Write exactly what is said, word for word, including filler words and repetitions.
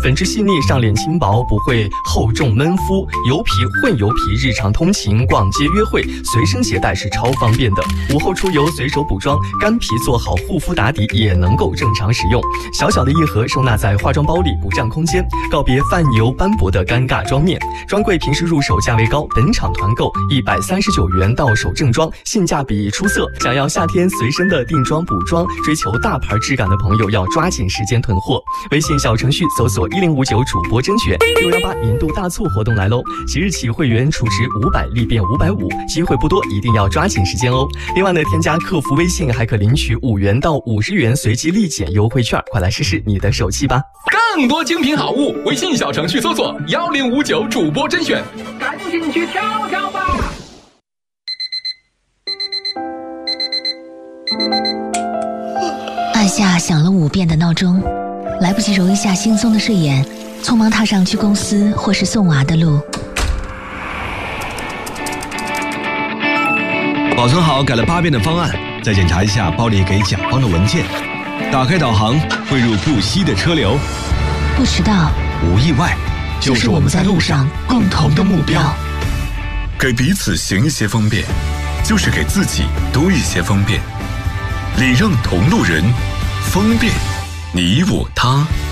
粉质细腻，上脸轻薄，不会厚重闷肤。油皮、混油皮，日常通勤、逛街、约会随身携带是超方便的。午后出游随手补妆，干皮做好护肤打底也能够正常使用。小小的一盒收纳在化妆包里，不占空间，告别泛油斑驳的尴尬妆面。专柜平时入手价位高，本场团购一百三十九元到手正装，性价比出色。想要夏天随身的定妆补妆，追求大牌质感的朋友要抓紧时间囤货。微信小程序搜索一零五九主播甄选，六一八年度大促活动来喽！即日起会员储值五百立变五百五，机会不多，一定要抓紧时间哦。另外呢，添加客服微信还可领取五元到五十元随机立减优惠券，快来试试你的手气吧！ 更多精品好物，微信小程序搜索幺零五九主播甄选，赶紧去挑挑吧！ 按下响了五遍的闹钟，来不及揉一下惺忪的睡眼，匆忙踏上去公司或是送娃的路。 保存好改了八遍的方案，再检查一下包里给甲方的文件。打开导航，汇入不息的车流。 不迟到， 无意外，就是我们在路上共同的目标。 给彼此行一些方便，就是给自己多一些方便。礼让同路人，方便你我他。